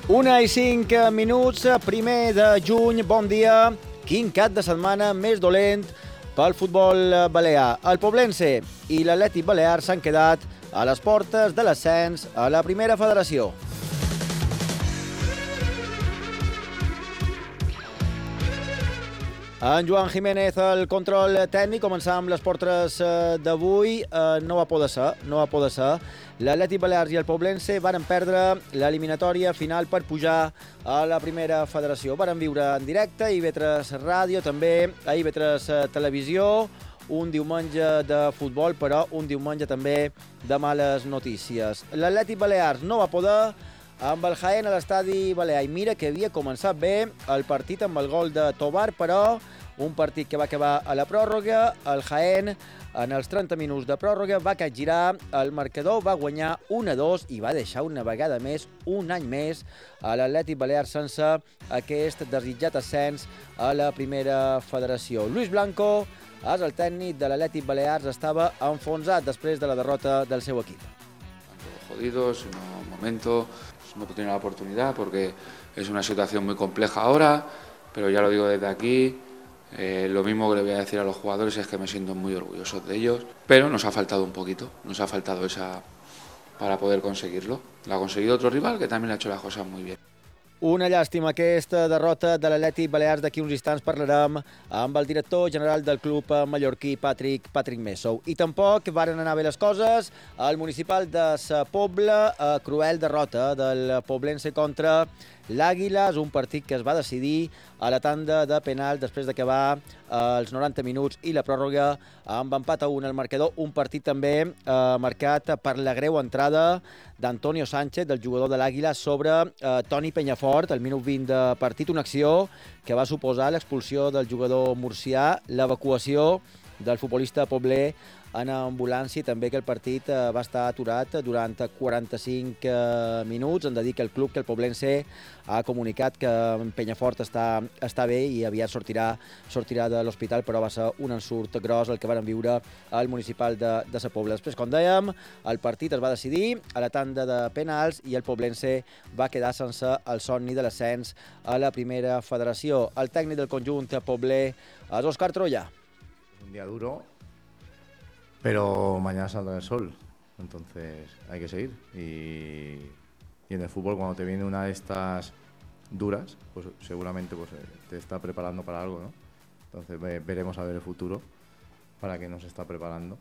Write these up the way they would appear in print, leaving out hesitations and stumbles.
1:05, primer de juny, bon dia. Quin cap de setmana més dolent pel futbol balear. El Poblense i l'Atlètic Balear s'han quedat a les portes de l'ascens a la primera federació. En Joan Jiménez, el control tècnic, començar amb les portres d'avui, no va poder ser. L'Atlètic Balears i el Poblense varen perdre l'eliminatòria final per pujar a la primera federació. Varen viure en directe a IB3 Ràdio, també a IB3 Televisió, un diumenge de futbol, però un diumenge també de males notícies. L'Atlètic Balears no va poder amb el Jaén a l'estadi Balear. I mira que havia començat bé el partit amb el gol de Tobar, però un partit que va acabar a la pròrroga. El Jaén, en els 30 minuts de pròrroga, va capgirar el marcador, va guanyar 1-2 i va deixar una vegada més, un any més, a l'Atlètic Balear sense aquest desitjat ascens a la primera federació. Luis Blanco és el tècnic de l'Atlètic Balears, estava enfonsat després de la derrota del seu equip. Jodidos, en un momento no tiene la oportunidad porque es una situación muy compleja ahora, pero ya lo digo desde aquí, lo mismo que le voy a decir a los jugadores es que me siento muy orgulloso de ellos, pero nos ha faltado un poquito, nos ha faltado esa para poder conseguirlo. Lo ha conseguido otro rival que también ha hecho las cosas muy bien. Una llàstima aquesta derrota de l'Atlètic Balears. D'aquí uns instants parlarem amb el director general del club mallorquí, Patrick Messou. I tampoc varen anar bé les coses al municipal de Sa Pobla, cruel derrota del Poblense contra l'Àguila. És un partit que es va decidir a la tanda de penal després d'acabar els 90 minuts i la pròrroga amb empat a 1 al marcador. Un partit també marcat per la greu entrada d'Antonio Sánchez, del jugador de l'Àguila, sobre Toni Penyafort, al minut 20 de partit. Una acció que va suposar l'expulsió del jugador murcià, l'evacuació del futbolista pobler en ambulància, i també que el partit va estar aturat durant 45 minuts. Hem de dir que el club, que el Poblense, ha comunicat que Penyafort està bé i aviat sortirà de l'hospital, però va ser un ensurt gros el que van viure al municipal de Sa Pobla. Després, com dèiem, el partit es va decidir a la tanda de penals i el Poblense va quedar sense el somni de l'ascens a la primera federació. El tècnic del conjunt pobler és Òscar Troya. Un día duro, pero mañana saldrá el sol, entonces hay que seguir. Y en el fútbol, cuando te viene una de estas duras, pues seguramente te está preparando para algo, ¿no? Entonces veremos a ver el futuro para qué nos está preparando.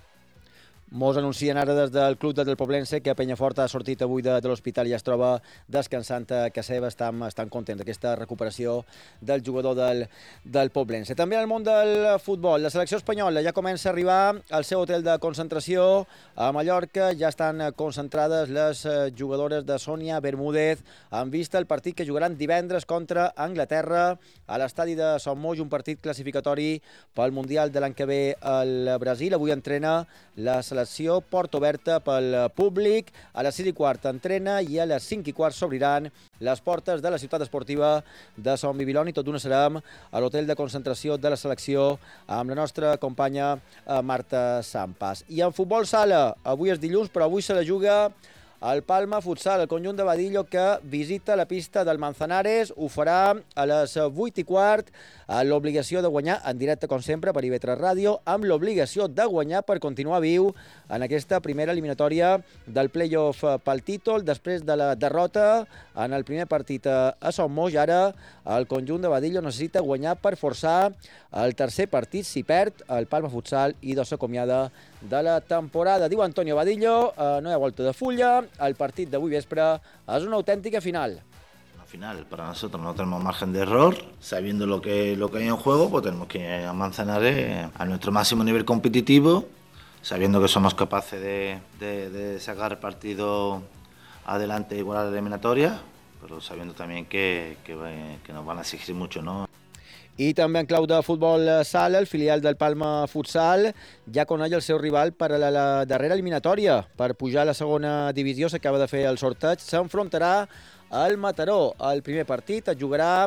Mos anuncien ara des del club del Poblense que Penyafort ha sortit avui de l'hospital i es troba descansant a casa seva. Estan contents d'aquesta recuperació del jugador del Poblense. També en el món del futbol, la selecció espanyola ja comença a arribar al seu hotel de concentració a Mallorca. Ja estan concentrades les jugadores de Sònia Bermúdez en vista al partit que jugaran divendres contra Anglaterra a l'estadi de Son Moix, un partit classificatori pel Mundial de l'any que ve al Brasil. Avui entrena la selecció, porta oberta pel públic. A les 6:15 entrena i a les 5:15 s'obriran les portes de la ciutat esportiva de Son Bibiloni. Tot d'una serem a l'hotel de concentració de la selecció amb la nostra companya Marta Sampas. I en futbol sala, avui és dilluns, però avui se la juga el Palma Futsal, el conjunt de Badillo, que visita la pista del Manzanares. Ho farà a les 8:15, l'obligació de guanyar en directe, com sempre, per IB3 Ràdio, amb l'obligació de guanyar per continuar viu en aquesta primera eliminatòria del play-off pel títol. Després de la derrota en el primer partit a Son Moix, ara el conjunt de Badillo necessita guanyar per forçar el tercer partit. Si perd, el Palma Futsal i s'acomiada de la temporada. Diu Antonio Badillo, no hi ha volta de fulla, el partit d'avui vespre és una autèntica final. Final, para nosotros no tenemos margen de error, sabiendo lo que hay en juego, pues tenemos que ir a Manzanares a nuestro máximo nivel competitivo, sabiendo que somos capaces de sacar el partido adelante e igualar la eliminatoria, pero sabiendo también que nos van a exigir mucho, ¿no? I també en clau de futbol sala, el filial del Palma Futsal ja coneix el seu rival per a la darrera eliminatòria. Per pujar a la segona divisió s'acaba de fer el sorteig. S'enfrontarà al Mataró. El primer partit es jugarà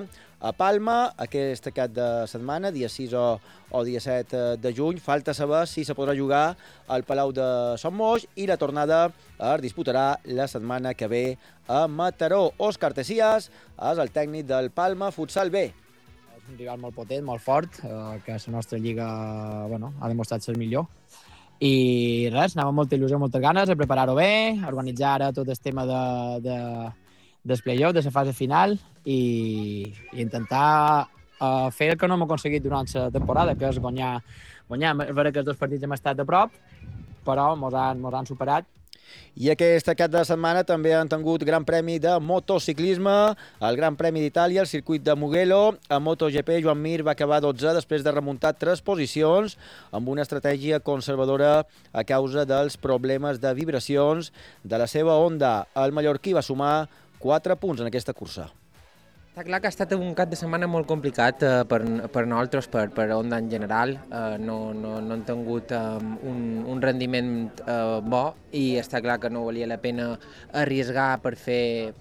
a Palma aquest cap de setmana, dia 6 o dia 7 de juny. Falta saber si se podrà jugar al Palau de Son Moix i la tornada es disputarà la setmana que ve a Mataró. Òscar Tessias és el tècnic del Palma Futsal B. És un rival molt potent, molt fort, que la nostra lliga ha demostrat ser millor. I res, anava amb molta il·lusió, moltes ganes de preparar-ho bé, organitzar ara tot el tema del play-off, de la fase final i intentar fer el que no hem aconseguit durant la temporada, que és guanyar. És vera que els dos partits hem estat a prop, però mos han superat. I aquest cap de setmana també han tingut Gran Premi de motociclisme, el Gran Premi d'Itàlia, el circuit de Mugello. A MotoGP, Joan Mir va acabar 12 després de remuntar 3 posicions amb una estratègia conservadora a causa dels problemes de vibracions de la seva Honda. El mallorquí va sumar 4 punts en aquesta cursa. Està clar que ha estat un cap de setmana molt complicat per nosaltres, per Honda en general. No han tingut un rendiment bo i està clar que no valia la pena arriesgar per fer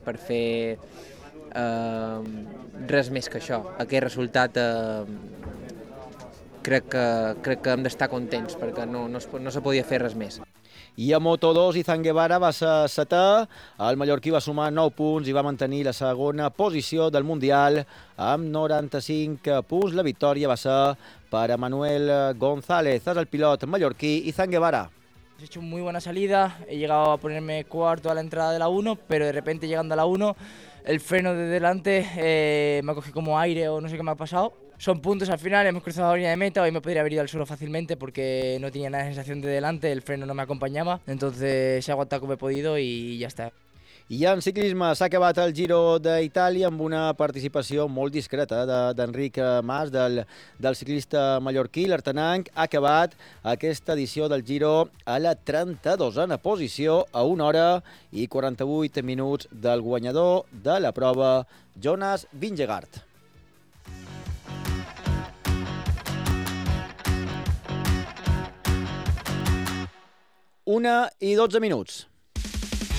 res més que això. Aquest resultat crec que hem d'estar contents perquè no se podia fer res més. I a Moto2, Izan Guevara va ser setè, el mallorquí va sumar 9 punts i va mantenir la segona posició del Mundial amb 95 punts. La victòria va ser per a Manuel González. És el pilot mallorquí Izan Guevara. He hecho muy buena salida, he llegado a ponerme cuarto a la entrada de la 1, pero de repente llegando a la 1, el freno de delante me ha cogido como aire o no sé qué me ha pasado. Son puntos al final, hemos cruzado la línea de meta, hoy me podría haber ido al suelo fácilmente porque no tenía nada de sensación de delante, el freno no me acompañaba, entonces he aguantado como he podido y ya está. I en ciclisme s'ha acabat el Giro d'Itàlia amb una participació molt discreta d'Enric Mas, del ciclista mallorquí. L'Artenanc ha acabat aquesta edició del Giro a la 32a posició, a 1 hora i 48 minuts del guanyador de la prova, Jonas Vingegaard. 1 i 12 minuts.